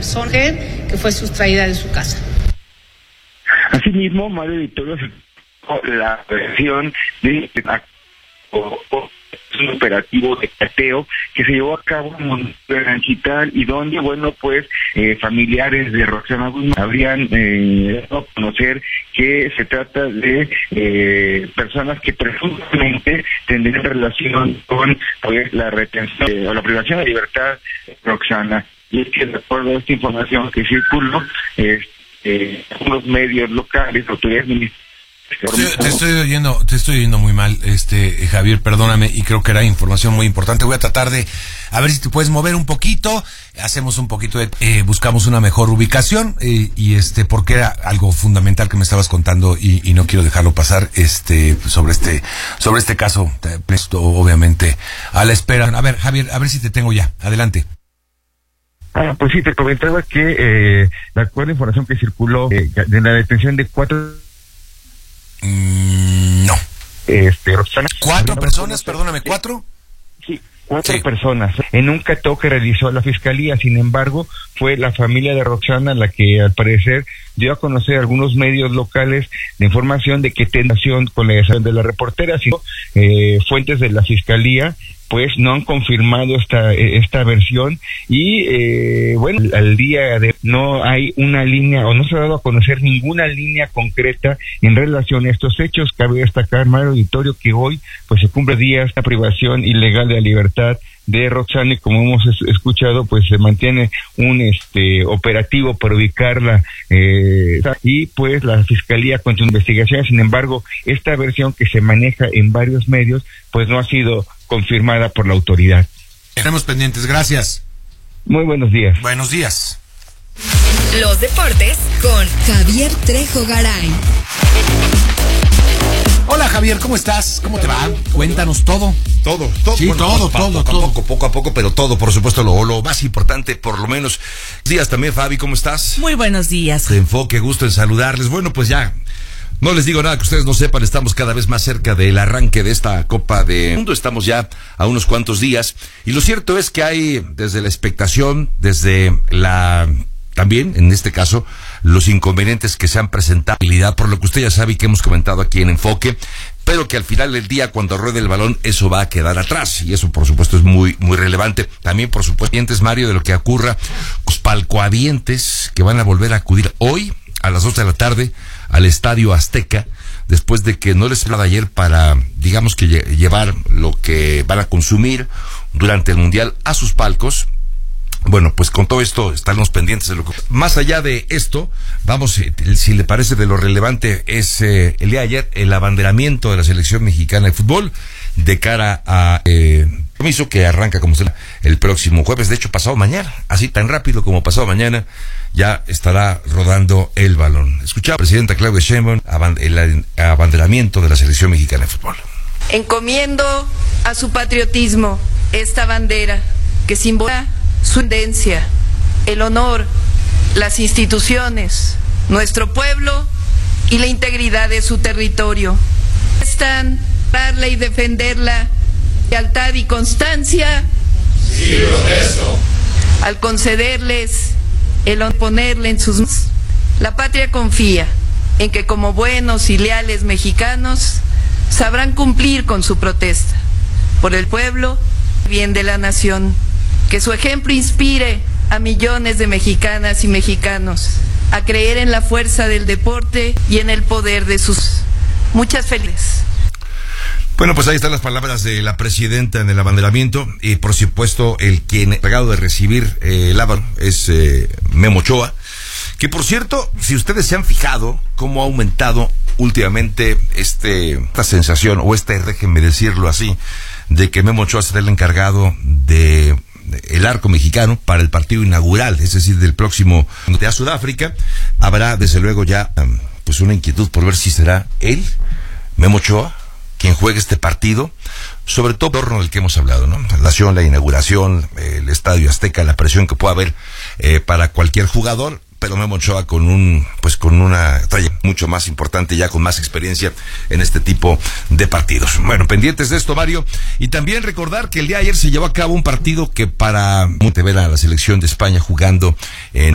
persona que fue sustraída de su casa. Asimismo, Mario Vittorio la versión de un operativo de cateo que se llevó a cabo en Monterranchital y donde, familiares de Roxana Guzmán habrían dado a conocer que se trata de personas que presuntamente tendrían relación con la retención o la privación de libertad de Roxana. Y es que de acuerdo a esta información que circuló, unos medios locales, autoridades ministeriales. Te estoy oyendo muy mal, Javier, perdóname, y creo que era información muy importante. Voy a tratar de, a ver si te puedes mover un poquito, hacemos un poquito de, buscamos una mejor ubicación, porque era algo fundamental que me estabas contando y no quiero dejarlo pasar, sobre este caso, obviamente, a la espera. A ver, Javier, a ver si te tengo ya, adelante. Pues sí, te comentaba que, de acuerdo a la información que circuló, de la detención de 4... No. Roxana, ¿4 personas? Perdóname, ¿4? Sí, 4 personas. En un cateo que realizó la fiscalía, sin embargo, fue la familia de Roxana la que, al parecer, dio a conocer a algunos medios locales de información de que tentación con la desaparición de la reportera, sino fuentes de la fiscalía pues no han confirmado esta versión y al día de no hay una línea o no se ha dado a conocer ninguna línea concreta en relación a estos hechos. Cabe destacar, Mario Vittorio, que hoy pues se cumple días la privación ilegal de la libertad de Roxana y como hemos escuchado pues se mantiene un operativo para ubicarla y pues la fiscalía continúa investigación. Sin embargo, esta versión que se maneja en varios medios pues no ha sido confirmada por la autoridad. Estaremos pendientes, gracias. Muy buenos días. Buenos días. Los deportes con Javier Trejo Garay. Hola Javier, ¿cómo estás? ¿Cómo te va? Cuéntanos todo. Todo. Sí, todo. Poco a poco, pero todo, por supuesto, lo más importante, por lo menos. Días también, Fabi, ¿cómo estás? Muy buenos días. De Enfoque, gusto en saludarles. Bueno, pues ya, no les digo nada que ustedes no sepan, estamos cada vez más cerca del arranque de esta Copa del Mundo, estamos ya a unos cuantos días, y lo cierto es que hay, desde la expectación, también, en este caso, los inconvenientes que se han presentado, por lo que usted ya sabe y que hemos comentado aquí en Enfoque, pero que al final del día, cuando ruede el balón, eso va a quedar atrás, y eso, por supuesto, es muy, muy relevante. También, por supuesto, pendientes, Mario, de lo que ocurra, los palcoavientes que van a volver a acudir hoy, a las 2 de la tarde, al Estadio Azteca, después de que no les hablaba ayer para, digamos que llevar lo que van a consumir durante el Mundial a sus palcos. Bueno, pues con todo esto estaremos pendientes de lo que... Más allá de esto, vamos, si le parece, de lo relevante es el día de ayer, el abanderamiento de la selección mexicana de fútbol de cara a compromiso que arranca como será el próximo jueves. De hecho, pasado mañana, así tan rápido como pasado mañana, ya estará rodando el balón. Escuchaba a la presidenta Claudia Sheinbaum el abanderamiento de la selección mexicana de fútbol. Encomiendo a su patriotismo esta bandera que simboliza su independencia, el honor, las instituciones, nuestro pueblo y la integridad de su territorio. Están para darla y defenderla, lealtad y constancia. Sí, protesto. Al concederles el honor, ponerle en sus manos, la patria confía en que como buenos y leales mexicanos sabrán cumplir con su protesta por el pueblo, bien de la nación. Que su ejemplo inspire a millones de mexicanas y mexicanos a creer en la fuerza del deporte y en el poder de sus... Muchas felicidades. Bueno, pues ahí están las palabras de la presidenta en el abanderamiento y por supuesto el encargado de recibir el abanderamiento es Memo Ochoa, que por cierto, si ustedes se han fijado cómo ha aumentado últimamente esta sensación o déjenme decirlo así, de que Memo Ochoa será el encargado de el arco mexicano para el partido inaugural, es decir, del próximo de Sudáfrica. Habrá desde luego ya pues una inquietud por ver si será él, Memo Ochoa, quien juegue este partido, sobre todo en torno al que hemos hablado, ¿no? La inauguración, el Estadio Azteca, la presión que pueda haber para cualquier jugador, pero Memo Ochoa con una talla mucho más importante, ya con más experiencia en este tipo de partidos. Bueno, pendientes de esto, Mario, y también recordar que el día de ayer se llevó a cabo un partido que para ver a la selección de España jugando en